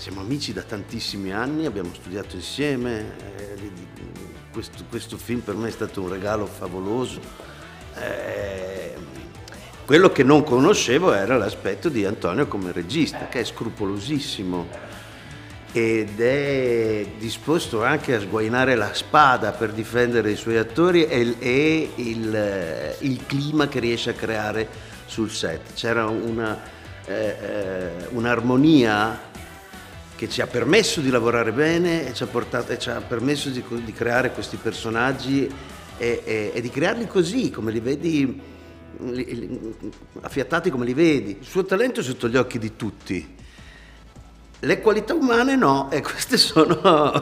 siamo amici da tantissimi anni, abbiamo studiato insieme, questo film per me è stato un regalo favoloso. Quello che non conoscevo era l'aspetto di Antonio come regista, che è scrupolosissimo ed è disposto anche a sguainare la spada per difendere i suoi attori e il clima che riesce a creare sul set. C'era un'armonia che ci ha permesso di lavorare bene e ci ha permesso di creare questi personaggi e di crearli così, come li vedi, affiatati come li vedi. Il suo talento è sotto gli occhi di tutti. Le qualità umane no, e queste sono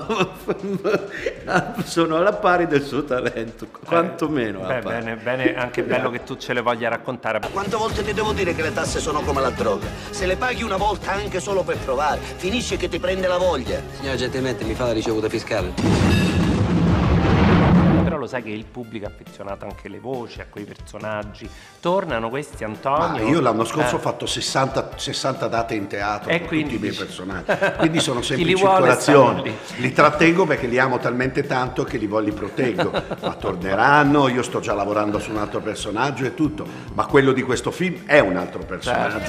alla pari del suo talento, quantomeno. Bene, anche bello che tu ce le voglia raccontare. Quante volte ti devo dire che le tasse sono come la droga? Se le paghi una volta anche solo per provare, finisce che ti prende la voglia. Signora, gentilmente mi fa la ricevuta fiscale. Però lo sai che il pubblico è affezionato anche alle voci, a quei personaggi. Tornano questi, Antonio. Ma io l'anno scorso ho fatto 60 date in teatro con tutti i miei personaggi, quindi sono sempre in circolazione. Li trattengo perché li amo talmente tanto che li proteggo. Ma torneranno, io sto già lavorando su un altro personaggio e tutto, ma quello di questo film è un altro personaggio.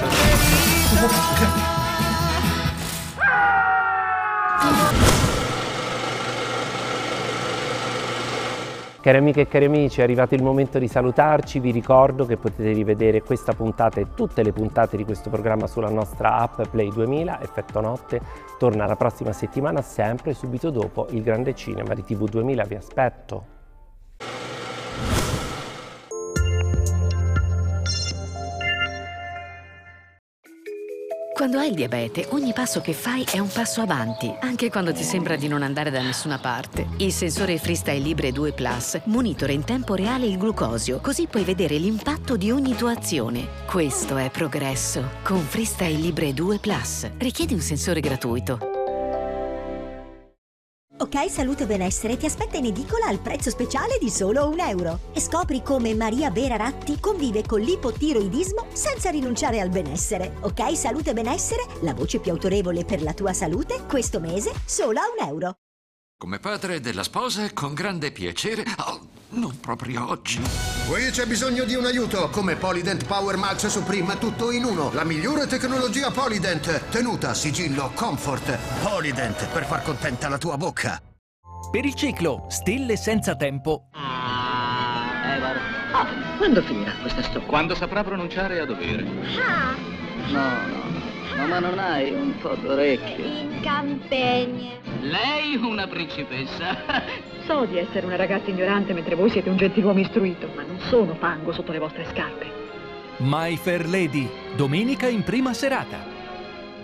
Cari amiche e cari amici, è arrivato il momento di salutarci. Vi ricordo che potete rivedere questa puntata e tutte le puntate di questo programma sulla nostra app Play 2000. Effetto Notte torna la prossima settimana, sempre subito dopo il grande cinema di TV 2000. Vi aspetto. Quando hai il diabete, ogni passo che fai è un passo avanti, anche quando ti sembra di non andare da nessuna parte. Il sensore Freestyle Libre 2 Plus monitora in tempo reale il glucosio, così puoi vedere l'impatto di ogni tua azione. Questo è progresso. Con Freestyle Libre 2 Plus. Richiedi un sensore gratuito. Ok Salute e Benessere ti aspetta in edicola al prezzo speciale di solo €1 e scopri come Maria Vera Ratti convive con l'ipotiroidismo senza rinunciare al benessere. Ok Salute e Benessere, la voce più autorevole per la tua salute, questo mese solo a €1. Come padre della sposa, con grande piacere. Oh, non proprio oggi. Qui c'è bisogno di un aiuto. Come Polydent Power Max Supreme, tutto in uno. La migliore tecnologia Polydent. Tenuta, sigillo, comfort. Polydent, per far contenta la tua bocca. Per il ciclo Stelle senza tempo. Guarda. Quando finirà questa storia? Quando saprà pronunciare a dovere. No, ma non hai un po' d'orecchio? In campagna. Lei una principessa. So di essere una ragazza ignorante mentre voi siete un gentiluomo istruito, ma non sono fango sotto le vostre scarpe. My Fair Lady, domenica in prima serata.